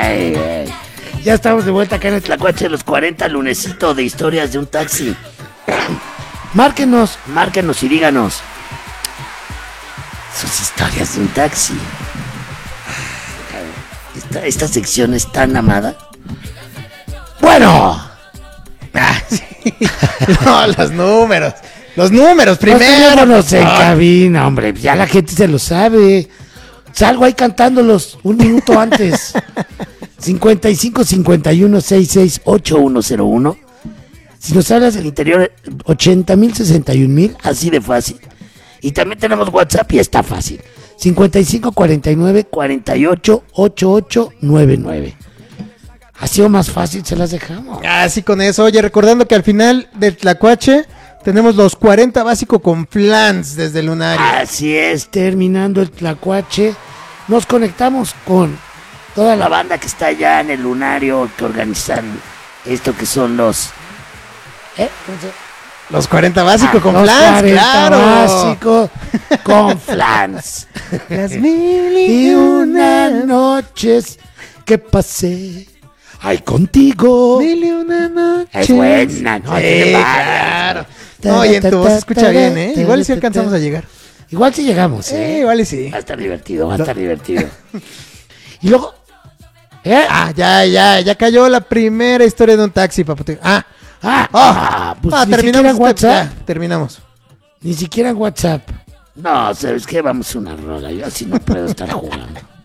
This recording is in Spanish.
Ay. Ya estamos de vuelta acá en el Tlacuache de los 40, lunesito de historias de un taxi. Márquenos y díganos sus historias de un taxi. Esta sección es tan amada. Bueno. Sí. No, los números primero. Teléfonos en cabina, hombre. Ya la gente se lo sabe. Salgo ahí cantándolos un minuto antes. 55 51 66 8101. Si nos hablas del interior, 80,000 61,000, así de fácil. Y también tenemos WhatsApp y está fácil. 55 49 48 88 99. Así o más fácil se las dejamos. Así con eso. Oye, recordando que al final del Tlacuache tenemos los 40 básicos con flans desde el lunario. Así es, terminando el Tlacuache, nos conectamos con toda la banda que está allá en el lunario, que organizan esto que son los... Los 40 básicos con flans, 40 claro. básicos con flans. Las 1,001 noches que pasé ay contigo. 1,001 noches. Es buena, ¿no? Sí, claro. No, y en tu voz se escucha bien, ¿eh? Igual si alcanzamos a llegar. Igual si llegamos, ¿eh? Igual y sí. Va a estar divertido. Y luego... Ya cayó la primera historia de un taxi, papote. Pues ni siquiera en WhatsApp. Terminamos. Ni siquiera en WhatsApp. No, ¿sabes qué? Vamos a una rola. Yo así no puedo estar jugando.